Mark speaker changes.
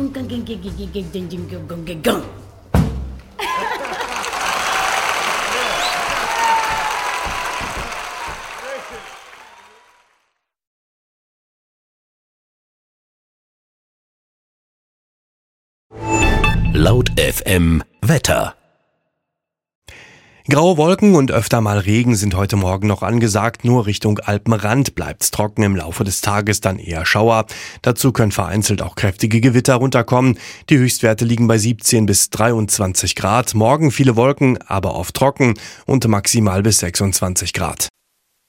Speaker 1: Laut FM Wetter.
Speaker 2: Graue Wolken und öfter mal Regen sind heute Morgen noch angesagt. Nur Richtung Alpenrand bleibt's trocken, im Laufe des Tages dann eher Schauer. Dazu können vereinzelt auch kräftige Gewitter runterkommen. Die Höchstwerte liegen bei 17 bis 23 Grad. Morgen viele Wolken, aber oft trocken und maximal bis 26 Grad.